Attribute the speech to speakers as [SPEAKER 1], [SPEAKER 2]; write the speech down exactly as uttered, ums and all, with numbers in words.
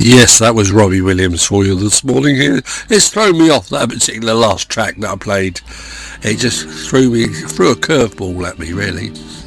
[SPEAKER 1] Yes, that was Robbie Williams for you this morning. It- It's thrown me off, that particular last track that I played. It just threw me, threw a curveball at me, really.